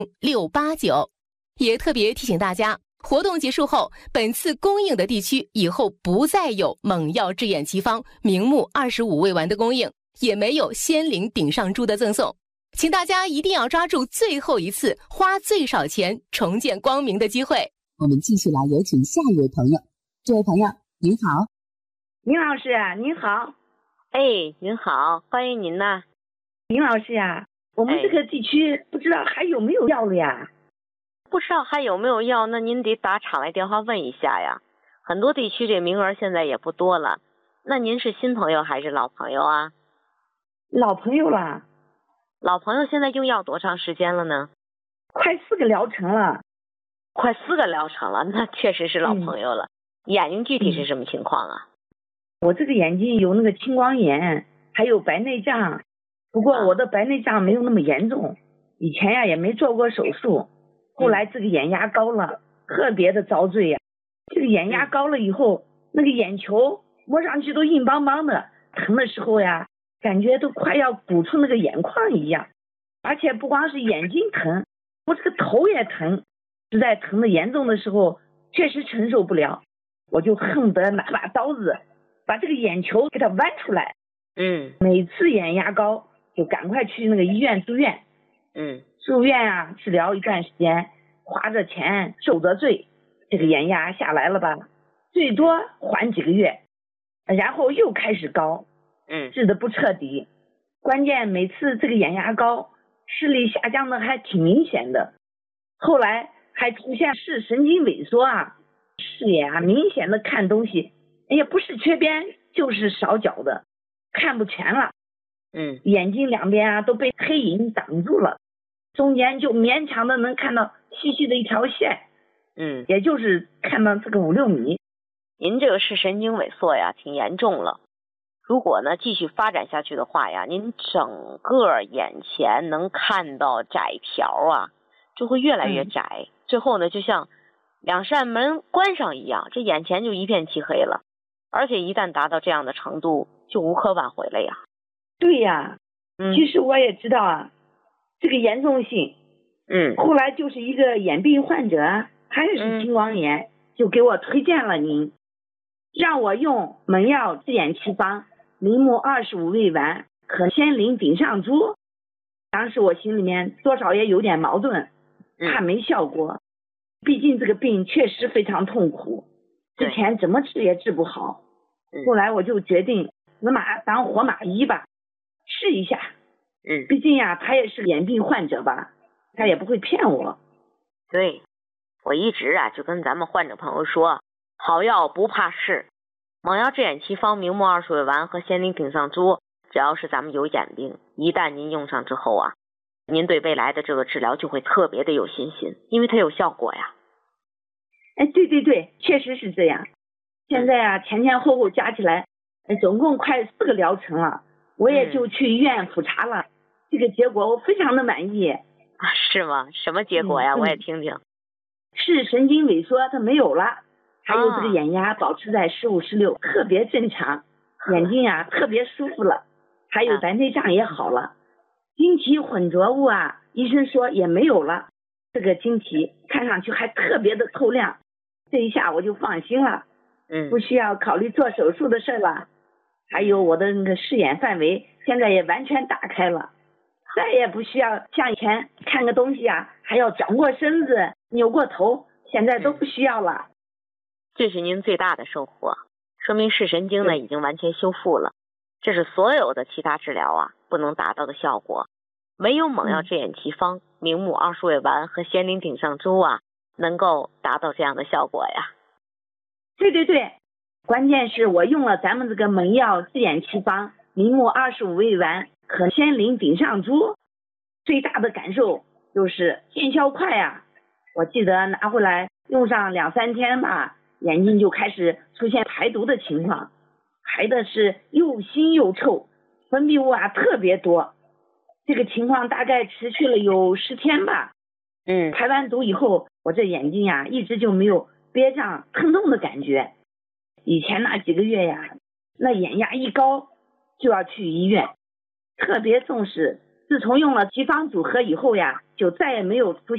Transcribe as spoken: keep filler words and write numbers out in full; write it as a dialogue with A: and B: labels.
A: 六八九。也特别提醒大家，活动结束后，本次供应的地区以后不再有猛药治眼奇方明目二十五味丸的供应，也没有仙灵顶上珠的赠送。请大家一定要抓住最后一次花最少钱重见光明的机会。
B: 我们继续来有请下一位朋友。这位朋友您好。
C: 林老师您好。
D: 哎，您好，欢迎您呐。
C: 林老师呀，我们这个地区不知道还有没有药了呀？
D: 不知道还有没有药，那您得打厂来电话问一下呀。很多地区这名额现在也不多了。那您是新朋友还是老朋友啊？
C: 老朋友了。
D: 老朋友现在用药多长时间了呢？
C: 快四个疗程了。
D: 快四个疗程了，那确实是老朋友了。嗯、眼睛具体是什么情况啊？
C: 我这个眼睛有那个青光眼，还有白内障。不过我的白内障没有那么严重，以前呀也没做过手术。后来这个眼压高了，特别的遭罪呀。这个眼压高了以后，那个眼球摸上去都硬邦邦的，疼的时候呀，感觉都快要鼓出那个眼眶一样。而且不光是眼睛疼，我这个头也疼，实在疼的严重的时候，确实承受不了，我就恨不得拿把刀子把这个眼球给它剜出来。
D: 嗯，
C: 每次眼压高就赶快去那个医院住院。
D: 嗯，
C: 住院啊，治疗一段时间，花着钱受着罪，这个眼压下来了吧，最多缓几个月，然后又开始高。
D: 嗯，
C: 治的不彻底，关键每次这个眼压高，视力下降的还挺明显的，后来还出现视神经萎缩啊，视野啊明显的看东西也不是缺边就是少角的，看不全了。
D: 嗯，
C: 眼睛两边啊都被黑影挡住了，中间就勉强的能看到细细的一条线。
D: 嗯，
C: 也就是看到这个五六米。
D: 您这个视神经萎缩呀挺严重了，如果呢继续发展下去的话呀，您整个眼前能看到窄条啊就会越来越窄、嗯、最后呢就像两扇门关上一样，这眼前就一片漆黑了，而且一旦达到这样的程度就无可挽回了呀。
C: 对呀，
D: 嗯，
C: 其实我也知道啊，这个严重性。
D: 嗯，
C: 后来就是一个眼病患者，他也是青光眼、嗯，就给我推荐了您，让我用蒙药治眼奇方明目二十五味丸和仙灵顶上珠。当时我心里面多少也有点矛盾，怕没效果，嗯、毕竟这个病确实非常痛苦，之前怎么治也治不好。后来我就决定死马当活马医吧，试一下。
D: 嗯，
C: 毕竟呀，他也是眼病患者吧，他也不会骗我。
D: 对，我一直啊就跟咱们患者朋友说，好药不怕试，蒙药治眼奇方明目二十味丸和仙灵顶上珠，只要是咱们有眼病，一旦您用上之后啊，您对未来的这个治疗就会特别的有信心，因为它有效果呀。
C: 哎，对对对，确实是这样。现在啊，前前后后加起来，总共快四个疗程了，我也就去医院复查了，嗯、这个结果我非常的满意。
D: 啊，是吗？什么结果呀？嗯、我也听听。
C: 视神经萎缩它没有了，还有这个眼压保持在十五十六，特别正常，眼睛啊特别舒服了，还有白内障也好了，晶体混浊物啊，医生说也没有了，这个晶体看上去还特别的透亮，这一下我就放心了。
D: 嗯，
C: 不需要考虑做手术的事了，还有我的那个视野范围现在也完全打开了，再也不需要像以前看个东西啊还要转过身子扭过头，现在都不需要了。
D: 嗯、这是您最大的收获，说明视神经呢已经完全修复了，这是所有的其他治疗啊不能达到的效果，唯有蒙药治眼奇方、嗯、明目二十味丸和仙灵顶上珠啊能够达到这样的效果呀。
C: 对对对，关键是我用了咱们这个蒙药治眼奇方明目二十五味丸和仙灵顶上珠，最大的感受就是见效快啊！我记得拿回来用上两三天吧，眼睛就开始出现排毒的情况，排的是又腥又臭，分泌物啊特别多，这个情况大概持续了有十天吧。
D: 嗯，
C: 排完毒以后，我这眼睛呀一直就没有憋胀疼痛的感觉。以前那几个月呀，那眼压一高就要去医院，特别重视。自从用了奇方组合以后呀，就再也没有出